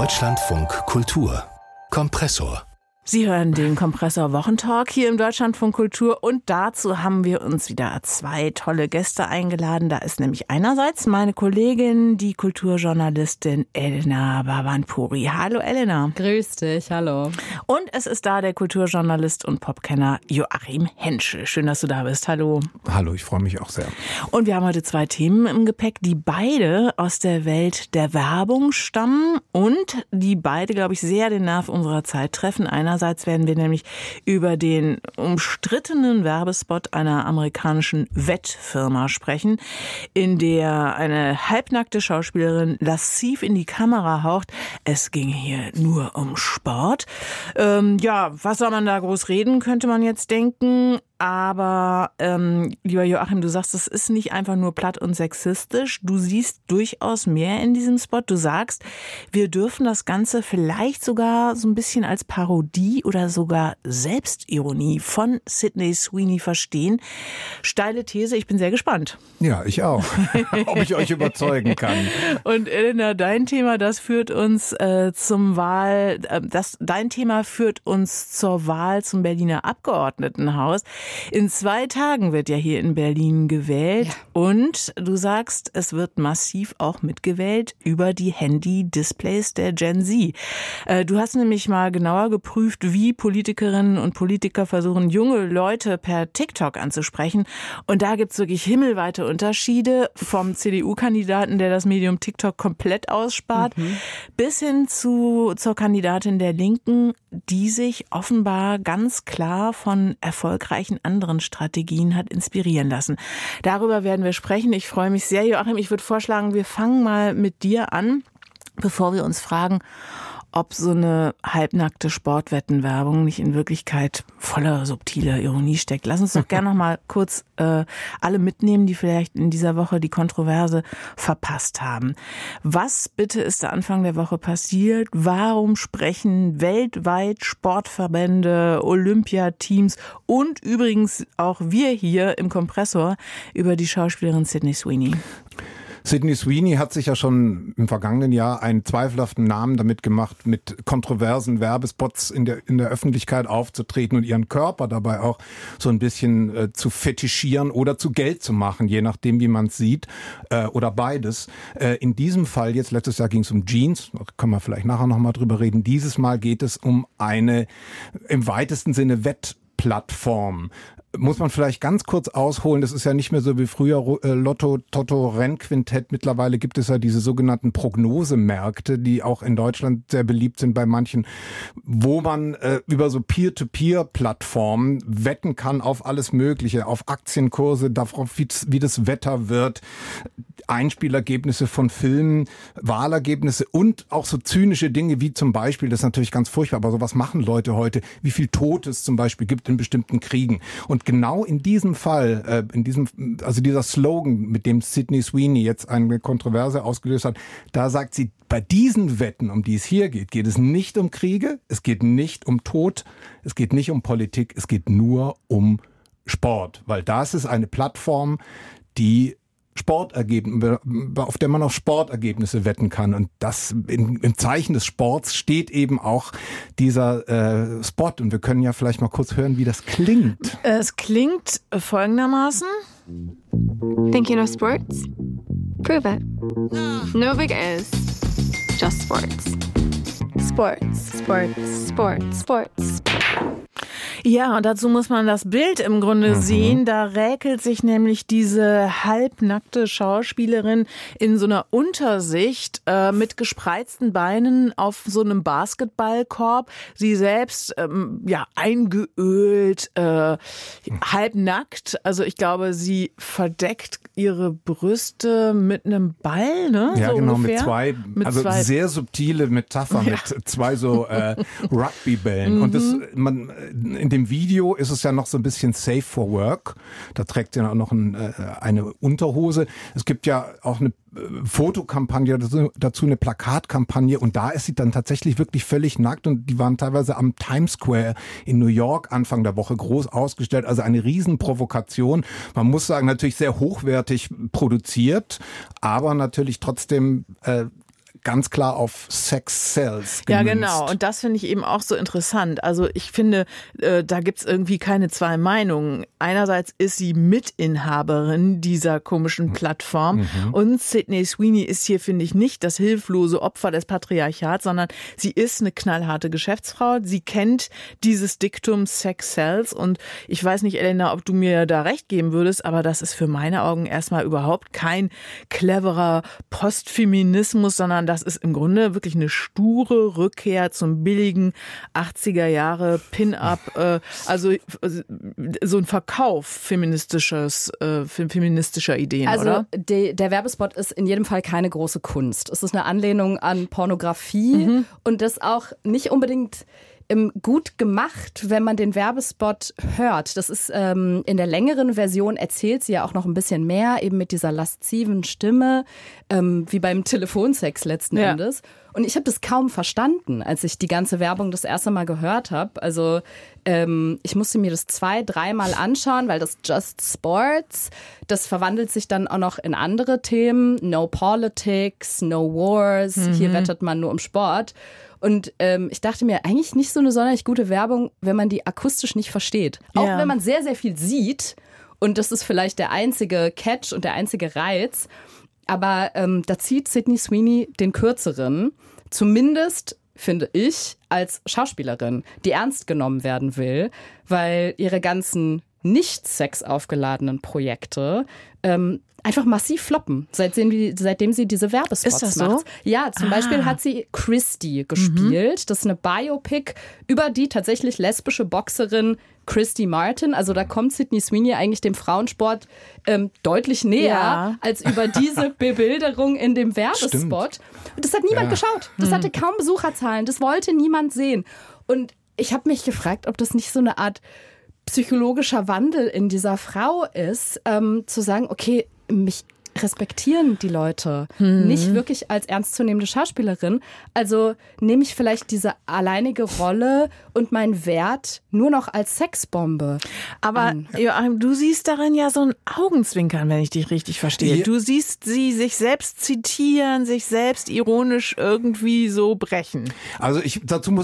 Deutschlandfunk Kultur Kompressor. Sie hören den Kompressor-Wochentalk hier im Deutschlandfunk Kultur und dazu haben wir uns wieder zwei tolle Gäste eingeladen. Da ist nämlich einerseits meine Kollegin, die Kulturjournalistin Elena Bhavanpuri. Hallo Elena. Grüß dich, hallo. Und es ist da der Kulturjournalist und Popkenner Joachim Henschel. Schön, dass du da bist. Hallo. Hallo, ich freue mich auch sehr. Und wir haben heute zwei Themen im Gepäck, die beide aus der Welt der Werbung stammen und die beide, glaube ich, sehr den Nerv unserer Zeit treffen. Einerseits werden wir nämlich über den umstrittenen Werbespot einer amerikanischen Wettfirma sprechen, in der eine halbnackte Schauspielerin lasziv in die Kamera haucht. Es ging hier nur um Sport. Was soll man da groß reden, könnte man jetzt denken. Aber, lieber Joachim, du sagst, es ist nicht einfach nur platt und sexistisch. Du siehst durchaus mehr in diesem Spot. Du sagst, wir dürfen das Ganze vielleicht sogar so ein bisschen als Parodie oder sogar Selbstironie von Sydney Sweeney verstehen. Steile These, ich bin sehr gespannt. Ja, ich auch. Ob ich euch überzeugen kann. Und Elena, dein Thema, das führt uns dein Thema führt uns zur Wahl zum Berliner Abgeordnetenhaus. In 2 Tagen wird ja hier in Berlin gewählt. Ja. Und du sagst, es wird massiv auch mitgewählt über die Handy-Displays der Gen Z. Du hast nämlich mal genauer geprüft, wie Politikerinnen und Politiker versuchen, junge Leute per TikTok anzusprechen. Und da gibt es wirklich himmelweite Unterschiede vom CDU-Kandidaten, der das Medium TikTok komplett ausspart, bis hin zur Kandidatin der Linken, die sich offenbar ganz klar von erfolgreichen anderen Strategien hat inspirieren lassen. Darüber werden wir sprechen. Ich freue mich sehr, Joachim. Ich würde vorschlagen, wir fangen mal mit dir an, bevor wir uns fragen, ob so eine halbnackte Sportwettenwerbung nicht in Wirklichkeit voller subtiler Ironie steckt. Lass uns doch gerne noch mal kurz alle mitnehmen, die vielleicht in dieser Woche die Kontroverse verpasst haben. Was bitte ist der Anfang der Woche passiert? Warum sprechen weltweit Sportverbände, Olympiateams und übrigens auch wir hier im Kompressor über die Schauspielerin Sydney Sweeney? Sydney Sweeney hat sich ja schon im vergangenen Jahr einen zweifelhaften Namen damit gemacht, mit kontroversen Werbespots in der Öffentlichkeit aufzutreten und ihren Körper dabei auch so ein bisschen zu fetischieren oder zu Geld zu machen, je nachdem, wie man es sieht, oder beides. In diesem Fall, jetzt letztes Jahr ging es um Jeans, da können wir vielleicht nachher nochmal drüber reden. Dieses Mal geht es um eine im weitesten Sinne Wettplattform. Muss man vielleicht ganz kurz ausholen, das ist ja nicht mehr so wie früher Lotto, Toto, Rennquintett. Mittlerweile gibt es ja diese sogenannten Prognosemärkte, die auch in Deutschland sehr beliebt sind bei manchen, wo man über so Peer-to-Peer-Plattformen wetten kann auf alles Mögliche, auf Aktienkurse, darauf, wie das Wetter wird, Einspielergebnisse von Filmen, Wahlergebnisse und auch so zynische Dinge wie zum Beispiel, das ist natürlich ganz furchtbar, aber sowas machen Leute heute, wie viel Tod es zum Beispiel gibt in bestimmten Kriegen. Und genau in diesem Fall, dieser Slogan, mit dem Sydney Sweeney jetzt eine Kontroverse ausgelöst hat, da sagt sie, bei diesen Wetten, um die es hier geht, geht es nicht um Kriege, es geht nicht um Tod, es geht nicht um Politik, es geht nur um Sport. Weil das ist eine Plattform, die auf der man auf Sportergebnisse wetten kann. Und das im Zeichen des Sports steht eben auch dieser Spot. Und wir können ja vielleicht mal kurz hören, wie das klingt. Es klingt folgendermaßen. Thinking of sports? Prove it. No big is. Just sports. Sports. Sports. Sports. Sports. Ja, und dazu muss man das Bild im Grunde sehen. Da räkelt sich nämlich diese halbnackte Schauspielerin in so einer Untersicht mit gespreizten Beinen auf so einem Basketballkorb. Sie selbst eingeölt, halbnackt. Also ich glaube, sie verdeckt ihre Brüste mit einem Ball, ne? Ja, so genau, ungefähr. mit zwei sehr subtile Metapher, mit zwei so Rugbybällen. Und in dem Video ist es ja noch so ein bisschen safe for work. Da trägt sie auch noch eine Unterhose. Es gibt ja auch eine Fotokampagne dazu, eine Plakatkampagne, und da ist sie dann tatsächlich wirklich völlig nackt, und die waren teilweise am Times Square in New York Anfang der Woche groß ausgestellt, also eine Riesenprovokation. Man muss sagen, natürlich sehr hochwertig produziert, aber natürlich trotzdem ganz klar auf Sex Sells gemünzt. Ja, genau. Und das finde ich eben auch so interessant. Also ich finde, da gibt's irgendwie keine zwei Meinungen. Einerseits ist sie Mitinhaberin dieser komischen Plattform und Sydney Sweeney ist hier, finde ich, nicht das hilflose Opfer des Patriarchats, sondern sie ist eine knallharte Geschäftsfrau. Sie kennt dieses Diktum Sex Sells und ich weiß nicht, Elena, ob du mir da recht geben würdest, aber das ist für meine Augen erstmal überhaupt kein cleverer Postfeminismus, sondern das ist im Grunde wirklich eine sture Rückkehr zum billigen 80er Jahre Pin-Up, also so ein Verkauf feministischer Ideen, also, oder? Der Werbespot ist in jedem Fall keine große Kunst. Es ist eine Anlehnung an Pornografie und das auch nicht unbedingt gut gemacht, wenn man den Werbespot hört. Das ist in der längeren Version erzählt sie ja auch noch ein bisschen mehr, eben mit dieser lasziven Stimme, wie beim Telefonsex letzten Endes. Und ich habe das kaum verstanden, als ich die ganze Werbung das erste Mal gehört habe. Also ich musste mir das 2-3 Mal anschauen, weil das Just Sports, das verwandelt sich dann auch noch in andere Themen. No Politics, No Wars, hier wettet man nur um Sport. Und ich dachte mir, eigentlich nicht so eine sonderlich gute Werbung, wenn man die akustisch nicht versteht. Auch wenn man sehr, sehr viel sieht. Und das ist vielleicht der einzige Catch und der einzige Reiz. Aber da zieht Sydney Sweeney den Kürzeren. Zumindest, finde ich, als Schauspielerin, die ernst genommen werden will. Weil ihre ganzen nicht sexaufgeladenen Projekte einfach massiv floppen, seitdem sie diese Werbespots macht. Ist das so? Ja, zum Beispiel hat sie Christy gespielt. Das ist eine Biopic über die tatsächlich lesbische Boxerin Christy Martin. Also da kommt Sydney Sweeney eigentlich dem Frauensport deutlich näher als über diese Bebilderung in dem Werbespot. Stimmt. Und das hat niemand geschaut. Das hatte kaum Besucherzahlen. Das wollte niemand sehen. Und ich habe mich gefragt, ob das nicht so eine Art psychologischer Wandel in dieser Frau ist, zu sagen, okay, mich respektieren die Leute nicht wirklich als ernstzunehmende Schauspielerin. Also nehme ich vielleicht diese alleinige Rolle und meinen Wert nur noch als Sexbombe Aber Joachim, du siehst darin ja so ein Augenzwinkern, wenn ich dich richtig verstehe. Ja. Du siehst sie sich selbst zitieren, sich selbst ironisch irgendwie so brechen. Also dazu muss